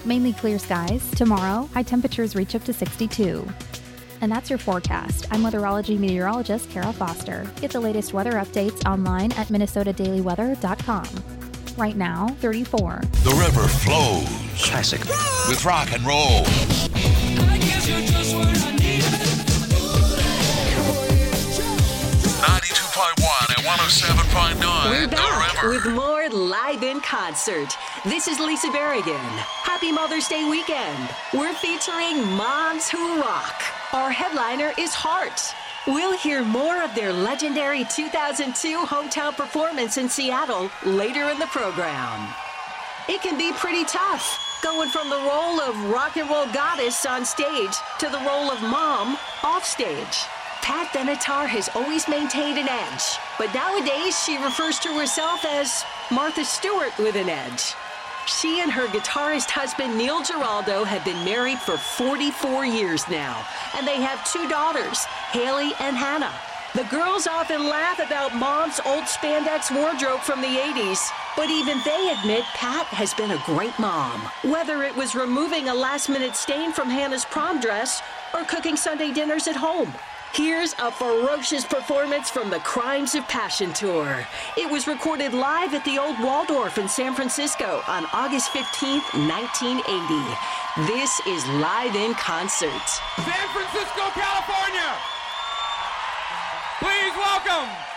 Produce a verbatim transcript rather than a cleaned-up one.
Mainly clear skies. Tomorrow, high temperatures reach up to sixty-two. And that's your forecast. I'm weatherology meteorologist Kara Foster. Get the latest weather updates online at minnesota daily weather dot com. Right now, thirty-four. The river flows. Classic. With rock and roll. I guess you're just what I needed. ninety-two point one and one oh seven point nine. We're The back river. with more Live in Concert. This is Lisa Berrigan. Happy Mother's Day weekend. We're featuring Moms Who Rock. Our headliner is Heart. We'll hear more of their legendary two thousand two hometown performance in Seattle later in the program. It can be pretty tough, going from the role of rock and roll goddess on stage to the role of mom off stage. Pat Benatar has always maintained an edge, but nowadays she refers to herself as Martha Stewart with an edge. She and her guitarist husband Neil Giraldo have been married for forty-four years now, and they have two daughters, Haley and Hannah. The girls often laugh about Mom's old spandex wardrobe from the eighties, but even they admit Pat has been a great mom. Whether it was removing a last-minute stain from Hannah's prom dress or cooking Sunday dinners at home. Here's a ferocious performance from the Crimes of Passion Tour. It was recorded live at the Old Waldorf in San Francisco on August fifteenth, nineteen eighty. This is Live in Concert. San Francisco, California. Please welcome